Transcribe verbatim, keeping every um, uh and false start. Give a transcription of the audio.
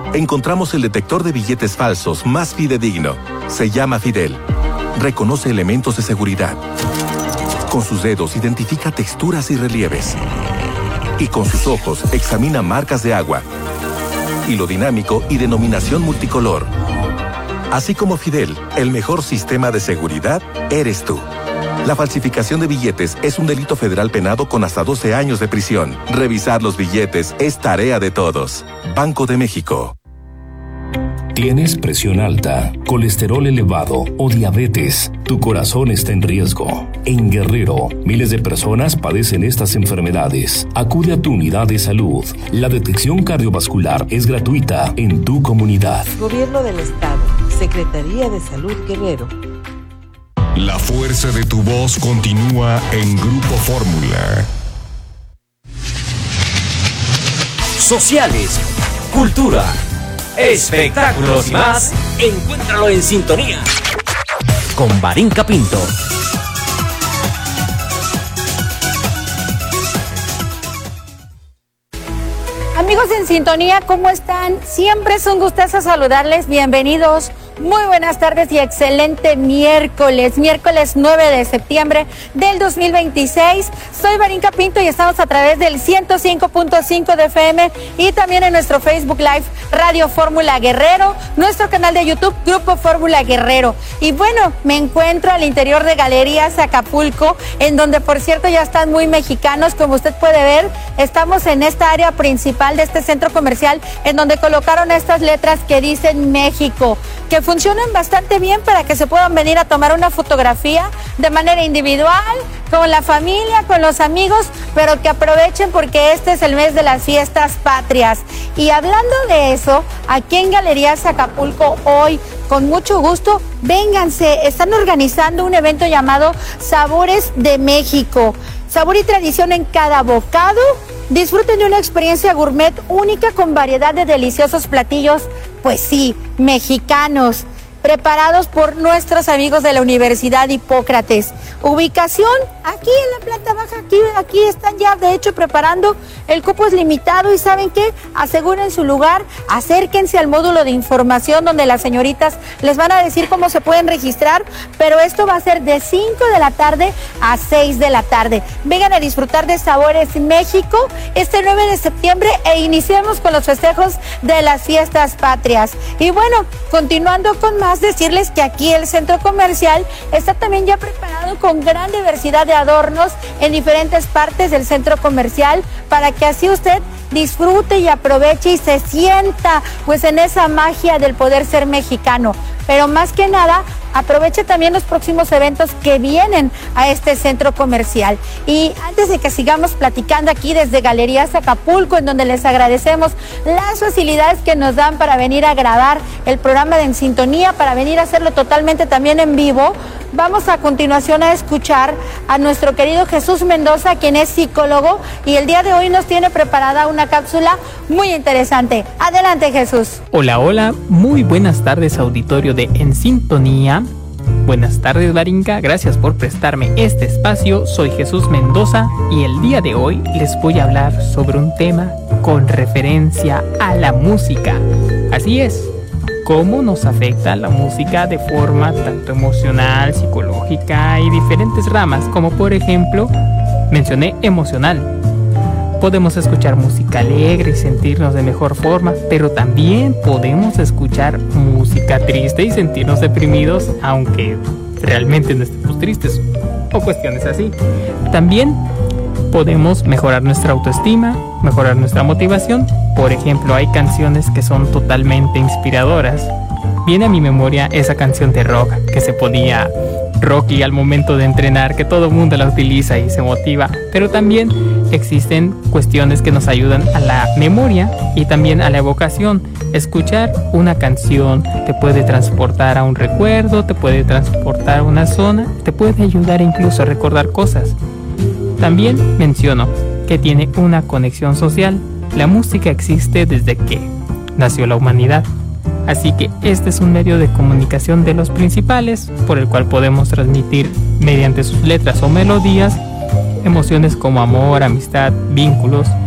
encontramos el detector de billetes falsos más fidedigno. Se llama Fidel. Reconoce elementos de seguridad. Con sus dedos identifica texturas y relieves. Y con sus ojos examina marcas de agua, hilo dinámico y denominación multicolor. Así como Fidel, el mejor sistema de seguridad eres tú. La falsificación de billetes es un delito federal penado con hasta doce años de prisión. Revisar los billetes es tarea de todos. Banco de México. ¿Tienes presión alta, colesterol elevado o diabetes? Tu corazón está en riesgo. En Guerrero, miles de personas padecen estas enfermedades. Acude a tu unidad de salud. La detección cardiovascular es gratuita en tu comunidad. Gobierno del Estado, Secretaría de Salud Guerrero. La fuerza de tu voz continúa en Grupo Fórmula. Sociales, cultura, espectáculos y más, encuéntralo en sintonía con Varinka Pinto. Amigos en sintonía, ¿cómo están? Siempre es un gustazo saludarles, bienvenidos. Muy buenas tardes y excelente miércoles, miércoles nueve de septiembre del dos mil veintiséis. Soy Varinka Pinto y estamos a través del ciento cinco punto cinco de F M y también en nuestro Facebook Live Radio Fórmula Guerrero, nuestro canal de YouTube Grupo Fórmula Guerrero. Y bueno, me encuentro al interior de Galerías Acapulco, en donde por cierto ya están muy mexicanos, como usted puede ver. Estamos en esta área principal de este centro comercial, en donde colocaron estas letras que dicen México, que funcionan bastante bien para que se puedan venir a tomar una fotografía de manera individual, con la familia, con los amigos, pero que aprovechen porque este es el mes de las fiestas patrias. Y hablando de eso, aquí en Galerías Acapulco hoy, con mucho gusto, vénganse, están organizando un evento llamado Sabores de México. Sabor y tradición en cada bocado. Disfruten de una experiencia gourmet única con variedad de deliciosos platillos, pues sí, mexicanos, preparados por nuestros amigos de la Universidad Hipócrates. Ubicación aquí en la planta baja, aquí, aquí están ya de hecho preparando, el cupo es limitado y ¿saben qué? Aseguren su lugar, acérquense al módulo de información donde las señoritas les van a decir cómo se pueden registrar, pero esto va a ser de cinco de la tarde a seis de la tarde. Vengan a disfrutar de Sabores México este nueve de septiembre e iniciemos con los festejos de las fiestas patrias. Y bueno, continuando con más, decirles que aquí el centro comercial está también ya preparado con gran diversidad de adornos en diferentes partes del centro comercial para que así usted disfrute y aproveche y se sienta pues en esa magia del poder ser mexicano. Pero más que nada, aproveche también los próximos eventos que vienen a este centro comercial. Y antes de que sigamos platicando aquí desde Galerías Acapulco, en donde les agradecemos las facilidades que nos dan para venir a grabar el programa de En Sintonía, para venir a hacerlo totalmente también en vivo, vamos a continuación a escuchar a nuestro querido Jesús Mendoza, quien es psicólogo, y el día de hoy nos tiene preparada una cápsula muy interesante. Adelante, Jesús. Hola, hola, muy buenas tardes, auditorio de En Sintonía. Buenas tardes, Varinka, gracias por prestarme este espacio. Soy Jesús Mendoza y el día de hoy les voy a hablar sobre un tema con referencia a la música. Así es, cómo nos afecta la música de forma tanto emocional, psicológica y diferentes ramas, como por ejemplo, mencioné emocional. Podemos escuchar música alegre y sentirnos de mejor forma, pero también podemos escuchar música triste y sentirnos deprimidos, aunque realmente no estemos tristes, o cuestiones así. También podemos mejorar nuestra autoestima, mejorar nuestra motivación. Por ejemplo, hay canciones que son totalmente inspiradoras. Viene a mi memoria esa canción de rock que se ponía Rocky al momento de entrenar, que todo el mundo la utiliza y se motiva, pero también existen cuestiones que nos ayudan a la memoria y también a la evocación. Escuchar una canción te puede transportar a un recuerdo, te puede transportar a una zona, te puede ayudar incluso a recordar cosas. También menciono que tiene una conexión social. La música existe desde que nació la humanidad. Así que este es un medio de comunicación de los principales, por el cual podemos transmitir mediante sus letras o melodías emociones como amor, amistad, vínculos,